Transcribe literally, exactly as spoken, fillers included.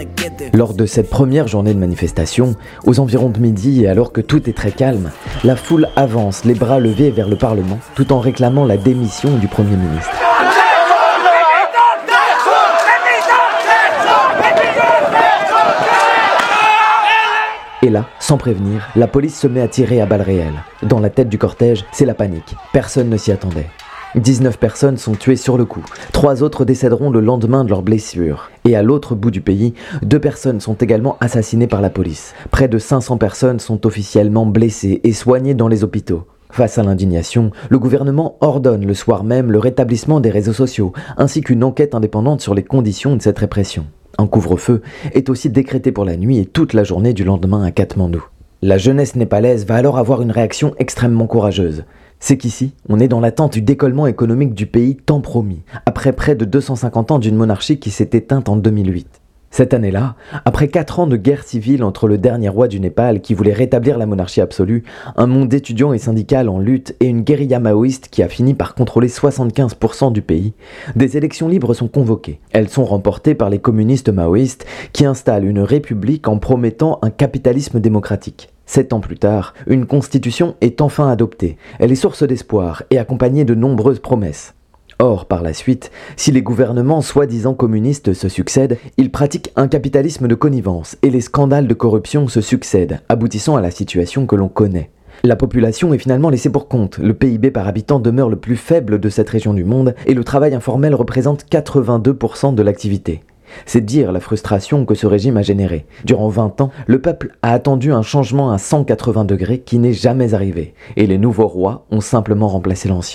Lors de cette première journée de manifestation, aux environs de midi et alors que tout est très calme, la foule avance les bras levés vers le Parlement tout en réclamant la démission du Premier ministre. Et là, sans prévenir, la police se met à tirer à balles réelles. Dans la tête du cortège, c'est la panique. Personne ne s'y attendait. dix-neuf personnes sont tuées sur le coup. Trois autres décéderont le lendemain de leurs blessures. Et à l'autre bout du pays, deux personnes sont également assassinées par la police. Près de cinq cents personnes sont officiellement blessées et soignées dans les hôpitaux. Face à l'indignation, le gouvernement ordonne le soir même le rétablissement des réseaux sociaux, ainsi qu'une enquête indépendante sur les conditions de cette répression. Un couvre-feu est aussi décrété pour la nuit et toute la journée du lendemain à Katmandou. La jeunesse népalaise va alors avoir une réaction extrêmement courageuse. C'est qu'ici, on est dans l'attente du décollement économique du pays tant promis, après près de deux cent cinquante ans d'une monarchie qui s'est éteinte en deux mille huit. Cette année-là, après quatre ans de guerre civile entre le dernier roi du Népal qui voulait rétablir la monarchie absolue, un monde étudiant et syndical en lutte et une guérilla maoïste qui a fini par contrôler soixante-quinze pour cent du pays, des élections libres sont convoquées. Elles sont remportées par les communistes maoïstes qui installent une république en promettant un capitalisme démocratique. Sept ans plus tard, une constitution est enfin adoptée. Elle est source d'espoir et accompagnée de nombreuses promesses. Or, par la suite, si les gouvernements soi-disant communistes se succèdent, ils pratiquent un capitalisme de connivence et les scandales de corruption se succèdent, aboutissant à la situation que l'on connaît. La population est finalement laissée pour compte, le P I B par habitant demeure le plus faible de cette région du monde et le travail informel représente quatre-vingt-deux pour cent de l'activité. C'est dire la frustration que ce régime a générée. Durant vingt ans, le peuple a attendu un changement à cent quatre-vingts degrés qui n'est jamais arrivé, et les nouveaux rois ont simplement remplacé l'ancien.